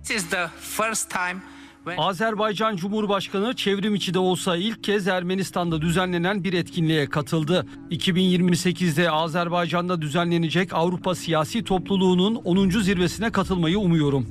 Azerbaycan Cumhurbaşkanı çevrim içi de olsa ilk kez Ermenistan'da düzenlenen bir etkinliğe katıldı. 2028'de Azerbaycan'da düzenlenecek Avrupa Siyasi Topluluğu'nun 10. zirvesine katılmayı umuyorum.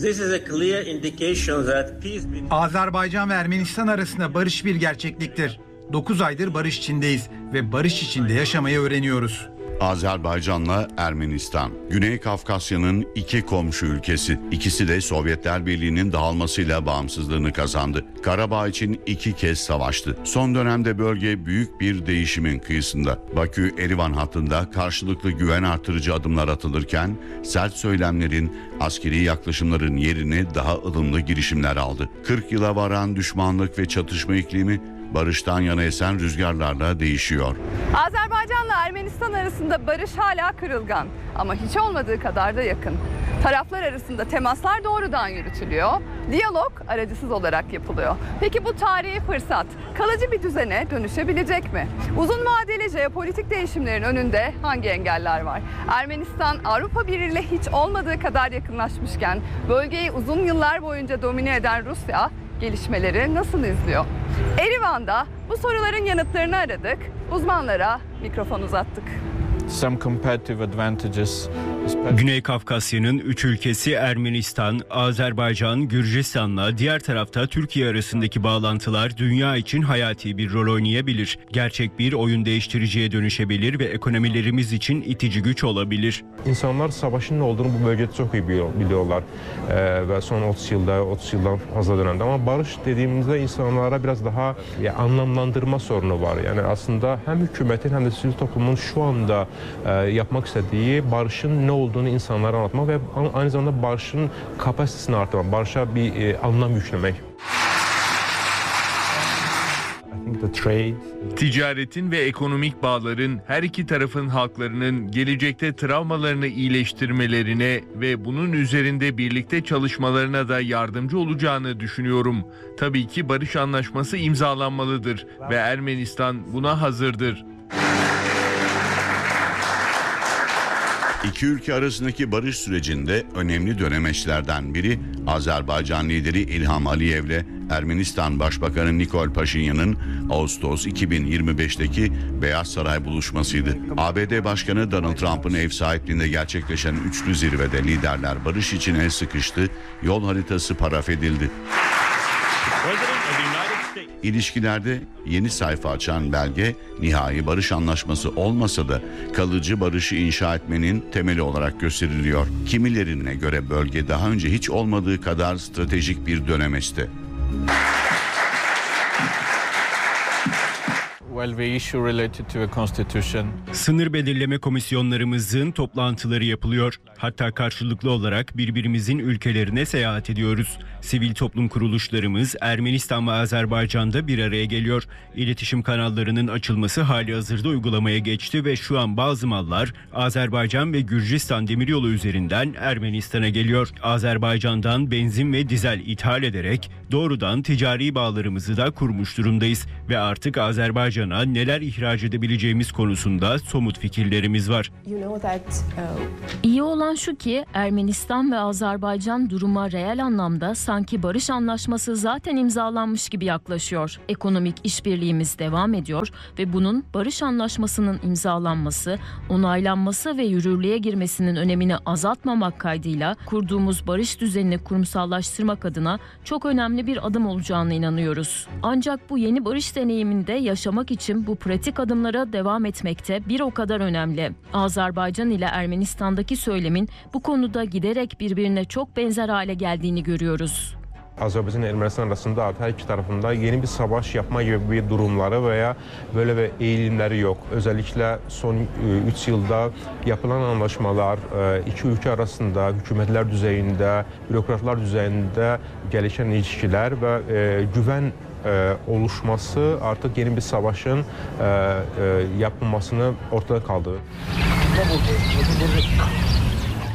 Azerbaycan ve Ermenistan arasında barış bir gerçekliktir. 9 aydır barış içindeyiz ve barış içinde yaşamayı öğreniyoruz. Azerbaycan'la Ermenistan, Güney Kafkasya'nın iki komşu ülkesi. İkisi de Sovyetler Birliği'nin dağılmasıyla bağımsızlığını kazandı. Karabağ için 2 kez savaştı. Son dönemde bölge büyük bir değişimin kıyısında. Bakü-Erivan hattında karşılıklı güven artırıcı adımlar atılırken, sert söylemlerin, askeri yaklaşımların yerini daha ılımlı girişimler aldı. 40 yıla varan düşmanlık ve çatışma iklimi barıştan yana esen rüzgarlarla değişiyor. Azerbaycan'la Ermenistan arasında barış hala kırılgan ama hiç olmadığı kadar da yakın. Taraflar arasında temaslar doğrudan yürütülüyor, diyalog aracısız olarak yapılıyor. Peki bu tarihi fırsat kalıcı bir düzene dönüşebilecek mi? Uzun vadeli jeopolitik değişimlerin önünde hangi engeller var? Ermenistan Avrupa Birliği ile hiç olmadığı kadar yakınlaşmışken bölgeyi uzun yıllar boyunca domine eden Rusya gelişmeleri nasıl izliyor? Erivan'da bu soruların yanıtlarını aradık, uzmanlara mikrofon uzattık. Güney Kafkasya'nın 3 ülkesi Ermenistan, Azerbaycan, Gürcistan'la diğer tarafta Türkiye arasındaki bağlantılar dünya için hayati bir rol oynayabilir. Gerçek bir oyun değiştiriciye dönüşebilir ve ekonomilerimiz için itici güç olabilir. İnsanlar savaşın ne olduğunu bu bölgede çok iyi biliyorlar ve son 30 yıldan fazla dönemde. Ama barış dediğimizde insanlara biraz daha anlamlandırma sorunu var. Yani aslında hem hükümetin hem de sivil toplumun şu anda yapmak istediği barışın ne olduğunu insanlara anlatmak ve aynı zamanda barışın kapasitesini artırmak, barışa bir anlam yüklemek. Ticaretin ve ekonomik bağların her iki tarafın halklarının gelecekte travmalarını iyileştirmelerine ve bunun üzerinde birlikte çalışmalarına da yardımcı olacağını düşünüyorum. Tabii ki barış anlaşması imzalanmalıdır ve Ermenistan buna hazırdır. İki ülke arasındaki barış sürecinde önemli dönemeçlerden biri Azerbaycan lideri İlham Aliyev'le Ermenistan Başbakanı Nikol Paşinyan'ın Ağustos 2025'teki Beyaz Saray buluşmasıydı. ABD Başkanı Donald Trump'ın ev sahipliğinde gerçekleşen üçlü zirvede liderler barış için el sıkıştı, yol haritası paraf edildi. İlişkilerde yeni sayfa açan belge, nihai barış anlaşması olmasa da kalıcı barışı inşa etmenin temeli olarak gösteriliyor. Kimilerine göre bölge daha önce hiç olmadığı kadar stratejik bir dönemeçte. Sınır belirleme komisyonlarımızın toplantıları yapılıyor. Hatta karşılıklı olarak birbirimizin ülkelerine seyahat ediyoruz. Sivil toplum kuruluşlarımız Ermenistan ve Azerbaycan'da bir araya geliyor. İletişim kanallarının açılması halihazırda uygulamaya geçti ve şu an bazı mallar Azerbaycan ve Gürcistan demiryolu üzerinden Ermenistan'a geliyor. Azerbaycan'dan benzin ve dizel ithal ederek doğrudan ticari bağlarımızı da kurmuş durumdayız ve artık Azerbaycan'a neler ihraç edebileceğimiz konusunda somut fikirlerimiz var. İyi olan şu ki Ermenistan ve Azerbaycan duruma reel anlamda sanki barış anlaşması zaten imzalanmış gibi yaklaşıyor. Ekonomik işbirliğimiz devam ediyor ve bunun barış anlaşmasının imzalanması, onaylanması ve yürürlüğe girmesinin önemini azaltmamak kaydıyla kurduğumuz barış düzenini kurumsallaştırmak adına çok önemli bir adım olacağına inanıyoruz. Ancak bu yeni barış deneyiminde yaşamak için bu pratik adımlara devam etmekte bir o kadar önemli. Azerbaycan ile Ermenistan'daki söylemin bu konuda giderek birbirine çok benzer hale geldiğini görüyoruz. Azerbaycan ve Ermenistan arasında artık her iki tarafında yeni bir savaş yapma gibi bir durumları veya böyle bir eğilimleri yok. Özellikle son 3 yılda yapılan anlaşmalar iki ülke arasında hükümetler düzeyinde, bürokratlar düzeyinde gelişen ilişkiler ve güven oluşması artık yeni bir savaşın yapılmasını ortada kaldırdı.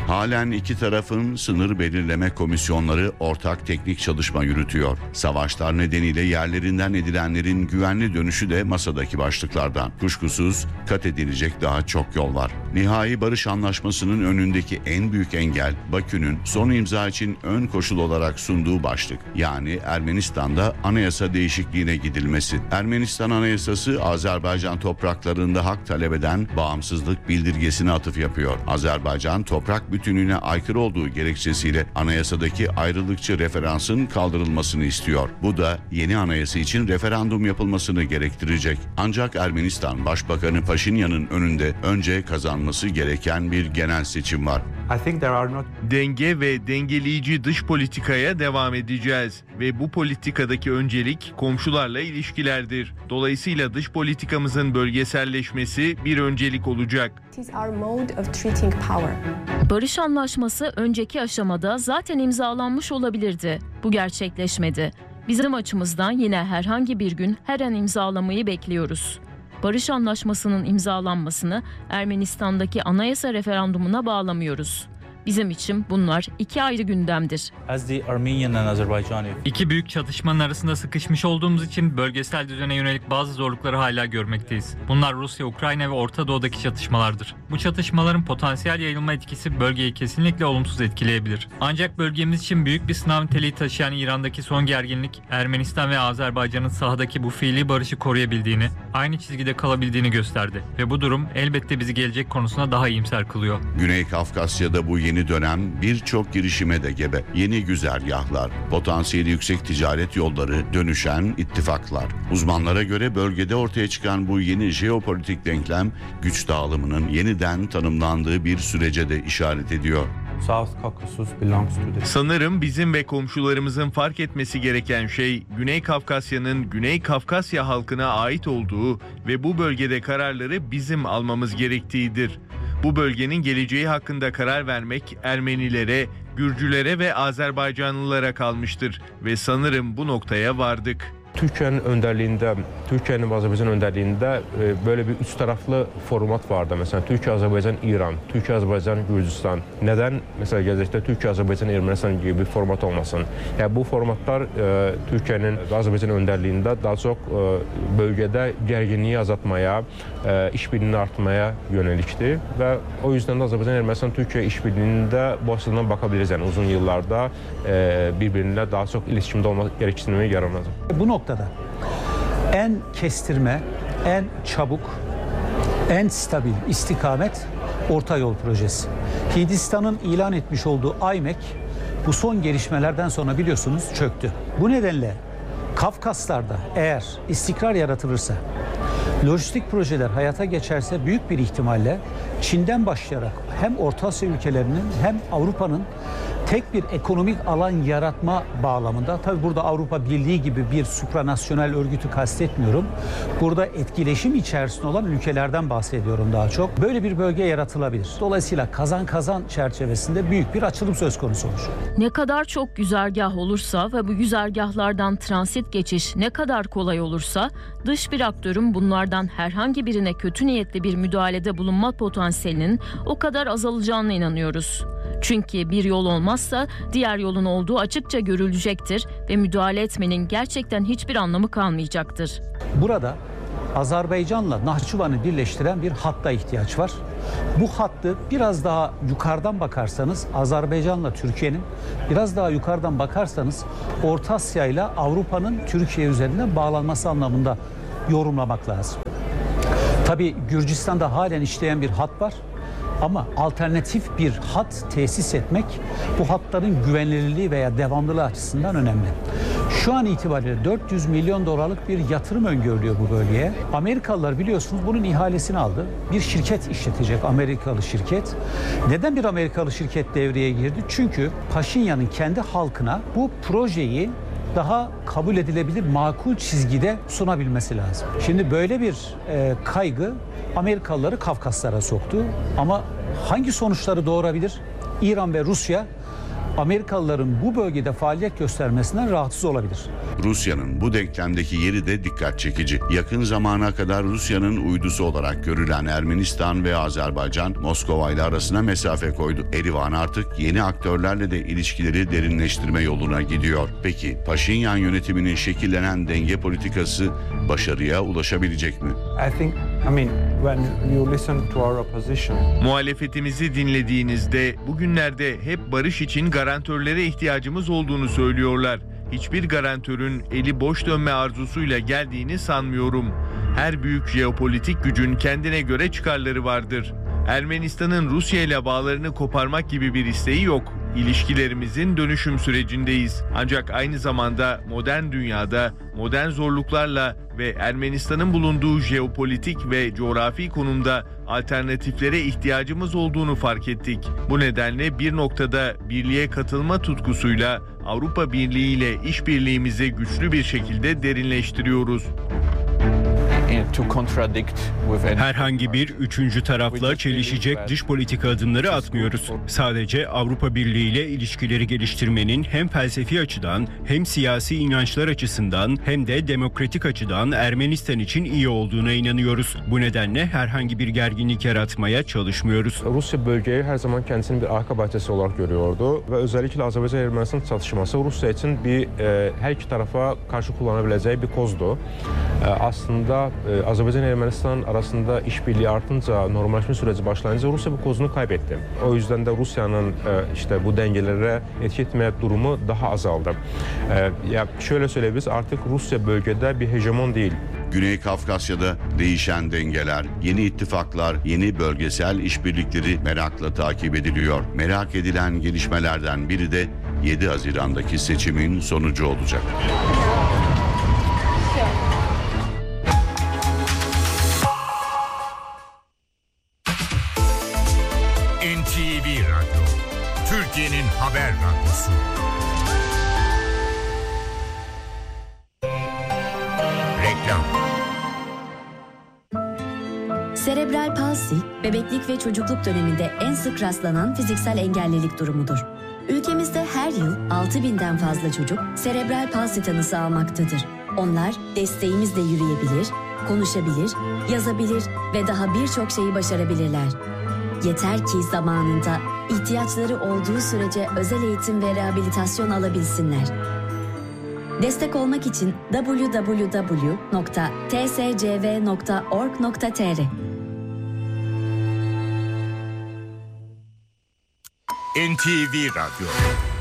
Halen iki tarafın sınır belirleme komisyonları ortak teknik çalışma yürütüyor. Savaşlar nedeniyle yerlerinden edilenlerin güvenli dönüşü de masadaki başlıklardan. Kuşkusuz kat edilecek daha çok yol var. Nihai barış anlaşmasının önündeki en büyük engel Bakü'nün son imza için ön koşul olarak sunduğu başlık. Yani Ermenistan'da anayasa değişikliğine gidilmesi. Ermenistan Anayasası Azerbaycan topraklarında hak talep eden bağımsızlık bildirgesine atıf yapıyor. Azerbaycan toprak bütünlüğüne aykırı olduğu gerekçesiyle anayasadaki ayrılıkçı referansın kaldırılmasını istiyor. Bu da yeni anayasa için referandum yapılmasını gerektirecek. Ancak Ermenistan Başbakanı Paşinyan'ın önünde önce kazanması gereken bir genel seçim var. Denge ve dengeleyici dış politikaya devam edeceğiz ve bu politikadaki öncelik komşularla ilişkilerdir. Dolayısıyla dış politikamızın bölgeselleşmesi bir öncelik olacak. Barış anlaşması önceki aşamada zaten imzalanmış olabilirdi. Bu gerçekleşmedi. Bizim açımızdan yine herhangi bir gün her an imzalamayı bekliyoruz. Barış anlaşmasının imzalanmasını Ermenistan'daki anayasa referandumuna bağlamıyoruz. Bizim için bunlar iki ayrı gündemdir. İki büyük çatışmanın arasında sıkışmış olduğumuz için bölgesel düzene yönelik bazı zorlukları hala görmekteyiz. Bunlar Rusya, Ukrayna ve Orta Doğu'daki çatışmalardır. Bu çatışmaların potansiyel yayılma etkisi bölgeyi kesinlikle olumsuz etkileyebilir. Ancak bölgemiz için büyük bir sınav niteliği taşıyan İran'daki son gerginlik, Ermenistan ve Azerbaycan'ın sahadaki bu fiili barışı koruyabildiğini, aynı çizgide kalabildiğini gösterdi. Ve bu durum elbette bizi gelecek konusunda daha iyimser kılıyor. Güney Kafkasya'da bu yeni dönem birçok girişime de gebe. Yeni güzergahlar, potansiyeli yüksek ticaret yolları, dönüşen ittifaklar. Uzmanlara göre bölgede ortaya çıkan bu yeni jeopolitik denklem güç dağılımının yeniden tanımlandığı bir sürece de işaret ediyor. Sanırım bizim ve komşularımızın fark etmesi gereken şey Güney Kafkasya'nın Güney Kafkasya halkına ait olduğu ve bu bölgede kararları bizim almamız gerektiğidir. Bu bölgenin geleceği hakkında karar vermek Ermenilere, Gürcülere ve Azerbaycanlılara kalmıştır ve sanırım bu noktaya vardık. Türkiye'nin önderliğinde, Türkiye'nin ve Azerbaycan önderliğinde böyle bir üç taraflı format vardı. Mesela Türkiye, Azerbaycan, İran, Türkiye, Azerbaycan, Gürcistan. Neden mesela gelecekte Türkiye, Azerbaycan, Ermenistan gibi bir format olmasın? Yani bu formatlar Türkiye'nin ve Azerbaycan önderliğinde daha çok bölgede gerginliği azaltmaya, işbirliğini artmaya yönelikti ve o yüzden de Azerbaycan, Ermenistan, Türkiye işbirliğinde bu açıdan bakabiliriz. Yani uzun yıllarda birbirine daha çok iletişimde olma gereksinimi yaranacak. Bu noktada en kestirme, en çabuk, en stabil istikamet Orta Yol Projesi. Hindistan'ın ilan etmiş olduğu IMEC bu son gelişmelerden sonra biliyorsunuz çöktü. Bu nedenle Kafkaslar'da eğer istikrar yaratılırsa, lojistik projeler hayata geçerse büyük bir ihtimalle Çin'den başlayarak hem Orta Asya ülkelerinin hem Avrupa'nın tek bir ekonomik alan yaratma bağlamında, tabii burada Avrupa Birliği gibi bir supranasyonel örgütü kastetmiyorum. Burada etkileşim içerisinde olan ülkelerden bahsediyorum daha çok. Böyle bir bölge yaratılabilir. Dolayısıyla kazan kazan çerçevesinde büyük bir açılım söz konusu olur. Ne kadar çok güzergah olursa ve bu güzergahlardan transit geçiş ne kadar kolay olursa dış bir aktörün bunlardan herhangi birine kötü niyetli bir müdahalede bulunma potansiyelinin o kadar azalacağına inanıyoruz. Çünkü bir yol olmazsa diğer yolun olduğu açıkça görülecektir ve müdahale etmenin gerçekten hiçbir anlamı kalmayacaktır. Burada Azerbaycan'la Nahçıvan'ı birleştiren bir hatta ihtiyaç var. Bu hattı biraz daha yukarıdan bakarsanız Azerbaycan'la Türkiye'nin, biraz daha yukarıdan bakarsanız Orta Asya ile Avrupa'nın Türkiye üzerinden bağlanması anlamında yorumlamak lazım. Tabii Gürcistan'da halen işleyen bir hat var. Ama alternatif bir hat tesis etmek bu hatların güvenilirliği veya devamlılığı açısından önemli. Şu an itibariyle 400 milyon dolarlık bir yatırım öngörülüyor bu bölgeye. Amerikalılar biliyorsunuz bunun ihalesini aldı. Bir şirket işletecek, Amerikalı şirket. Neden bir Amerikalı şirket devreye girdi? Çünkü Paşinyan'ın kendi halkına bu projeyi daha kabul edilebilir, makul çizgide sunabilmesi lazım. Şimdi böyle bir kaygı Amerikalıları Kafkaslara soktu. Ama hangi sonuçları doğurabilir? İran ve Rusya Amerikalıların bu bölgede faaliyet göstermesinden rahatsız olabilir. Rusya'nın bu denklemdeki yeri de dikkat çekici. Yakın zamana kadar Rusya'nın uydusu olarak görülen Ermenistan ve Azerbaycan, Moskova ile arasına mesafe koydu. Erivan artık yeni aktörlerle de ilişkileri derinleştirme yoluna gidiyor. Peki Paşinyan yönetiminin şekillenen denge politikası başarıya ulaşabilecek mi? Muhalefetimizi dinlediğinizde bugünlerde hep barış için garantörlere ihtiyacımız olduğunu söylüyorlar. Hiçbir garantörün eli boş dönme arzusuyla geldiğini sanmıyorum. Her büyük jeopolitik gücün kendine göre çıkarları vardır. Ermenistan'ın Rusya ile bağlarını koparmak gibi bir isteği yok. İlişkilerimizin dönüşüm sürecindeyiz. Ancak aynı zamanda modern dünyada modern zorluklarla ve Ermenistan'ın bulunduğu jeopolitik ve coğrafi konumda alternatiflere ihtiyacımız olduğunu fark ettik. Bu nedenle bir noktada birliğe katılma tutkusuyla Avrupa Birliği ile işbirliğimizi güçlü bir şekilde derinleştiriyoruz. Herhangi bir üçüncü tarafla çelişecek dış politika adımları atmıyoruz. Sadece Avrupa Birliği ile ilişkileri geliştirmenin hem felsefi açıdan hem siyasi inançlar açısından hem de demokratik açıdan Ermenistan için iyi olduğuna inanıyoruz. Bu nedenle herhangi bir gerginlik yaratmaya çalışmıyoruz. Rusya bölgeyi her zaman kendisinin bir arka bahçesi olarak görüyordu ve özellikle Azerbaycan-Ermenistan çatışması Rusya için her iki tarafa karşı kullanabileceği bir kozdu. Aslında Azerbaycan-Ermenistan arasında işbirliği artınca, normalleşme süreci başlayınca Rusya bu kozunu kaybetti. O yüzden de Rusya'nın bu dengelere etki etme durumu daha azaldı. Şöyle söyleyebiliriz, artık Rusya bölgede bir hegemon değil. Güney Kafkasya'da değişen dengeler, yeni ittifaklar, yeni bölgesel işbirlikleri merakla takip ediliyor. Merak edilen gelişmelerden biri de 7 Haziran'daki seçimin sonucu olacak. NTV Radyo, Türkiye'nin haber radyosu. Reklam. Serebral palsi, bebeklik ve çocukluk döneminde en sık rastlanan fiziksel engellilik durumudur. Ülkemizde her yıl 6.000'den fazla çocuk serebral palsi tanısı almaktadır. Onlar desteğimizle yürüyebilir, konuşabilir, yazabilir ve daha birçok şeyi başarabilirler. Yeter ki zamanında ihtiyaçları olduğu sürece özel eğitim ve rehabilitasyon alabilsinler. Destek olmak için www.tscv.org.tr NTV Radyo.